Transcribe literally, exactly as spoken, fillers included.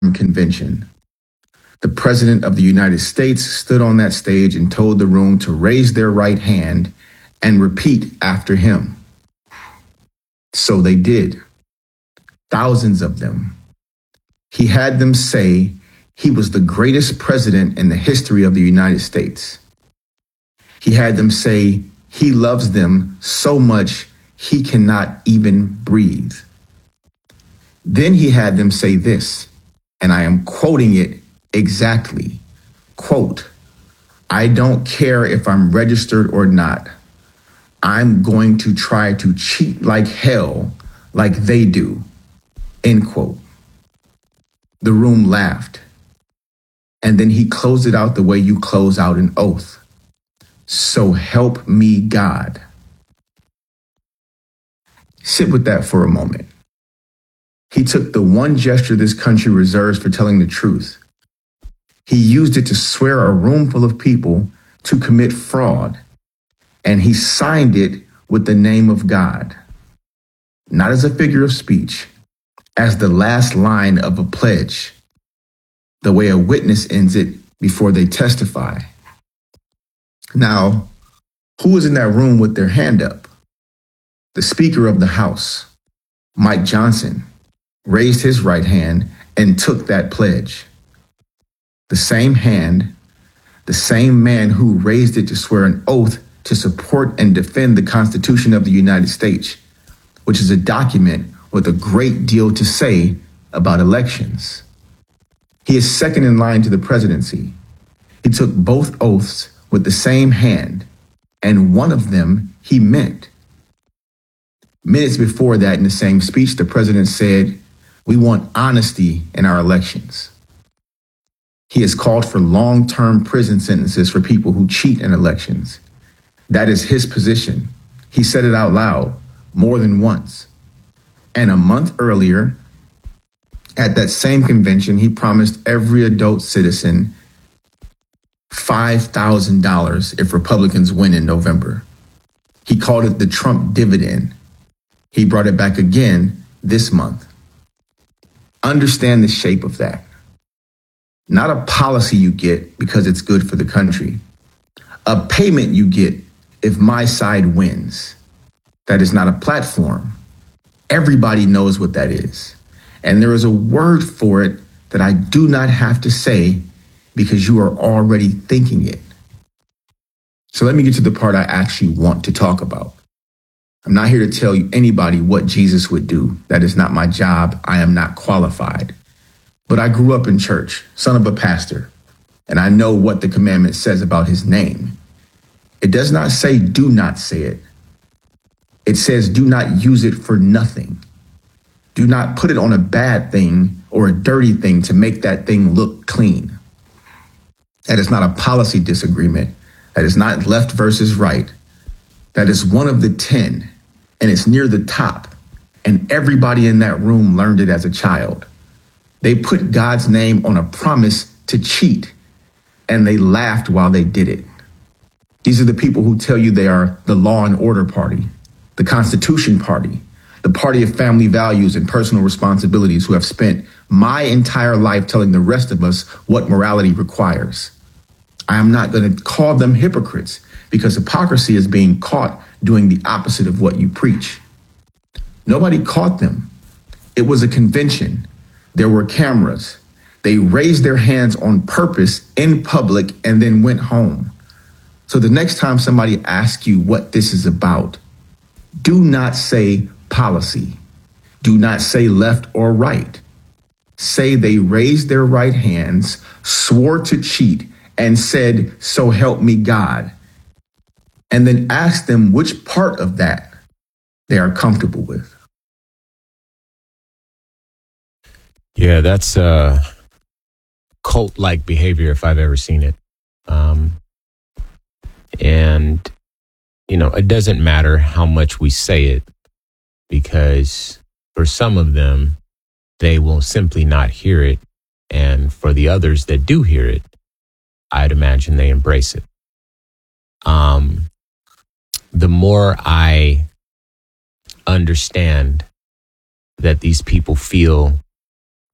convention. The President of the United States stood on that stage and told the room to raise their right hand and repeat after him. So they did. Thousands of them. He had them say he was the greatest president in the history of the United States. He had them say he loves them so much he cannot even breathe. Then he had them say this, and I am quoting it exactly. Quote, "I don't care if I'm registered or not. I'm going to try to cheat like hell like they do." End quote. The room laughed. And then he closed it out the way you close out an oath. "So help me God." Sit with that for a moment. He took the one gesture this country reserves for telling the truth. He used it to swear a room full of people to commit fraud. And he signed it with the name of God. Not as a figure of speech, as the last line of a pledge, the way a witness ends it before they testify. Now, who was in that room with their hand up? The Speaker of the House, Mike Johnson, raised his right hand and took that pledge. The same hand, the same man who raised it to swear an oath to support and defend the Constitution of the United States, which is a document with a great deal to say about elections. He is second in line to the presidency. He took both oaths with the same hand, and one of them he meant. Minutes before that, in the same speech, the president said, "We want honesty in our elections." He has called for long-term prison sentences for people who cheat in elections. That is his position. He said it out loud more than once. And a month earlier, at that same convention, he promised every adult citizen five thousand dollars if Republicans win in November. He called it the Trump dividend. He brought it back again this month. Understand the shape of that. Not a policy you get because it's good for the country. A payment you get if my side wins. That is not a platform. Everybody knows what that is. And there is a word for it that I do not have to say because you are already thinking it. So let me get to the part I actually want to talk about. I'm not here to tell you anybody what Jesus would do. That is not my job. I am not qualified. But I grew up in church, son of a pastor, and I know what the commandment says about his name. It does not say do not say it. It says do not use it for nothing. Do not put it on a bad thing or a dirty thing to make that thing look clean. That is not a policy disagreement. That is not left versus right. That is one of the ten, and it's near the top. And everybody in that room learned it as a child. They put God's name on a promise to cheat, and they laughed while they did it. These are the people who tell you they are the law and order party, the Constitution party, the party of family values and personal responsibilities, who have spent my entire life telling the rest of us what morality requires. I am not going to call them hypocrites, because hypocrisy is being caught doing the opposite of what you preach. Nobody caught them. It was a convention. There were cameras. They raised their hands on purpose in public and then went home. So the next time somebody asks you what this is about, do not say policy. Do not say left or right. Say they raised their right hands, swore to cheat, and said, "So help me God." And then ask them which part of that they are comfortable with. Yeah, that's uh, cult-like behavior if I've ever seen it. Um, and, you know, it doesn't matter how much we say it, because for some of them, they will simply not hear it. And for the others that do hear it, I'd imagine they embrace it. Um, the more I understand that these people feel